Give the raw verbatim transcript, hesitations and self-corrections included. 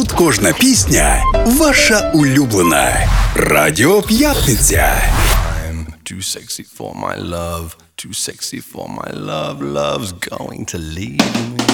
Тут кожна пісня ваша улюблена. Радіо П'ятниця. I'm too sexy for my love, too sexy for my love, love's going to leave me.